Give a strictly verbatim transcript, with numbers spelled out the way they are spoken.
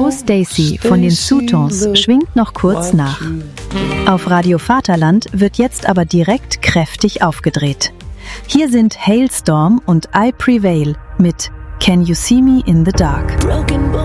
Oh Stacy von den Sutons schwingt noch kurz nach. Auf Radio Vaterland wird jetzt aber direkt kräftig aufgedreht. Hier sind Hailstorm und I Prevail mit Can You See Me in the Dark.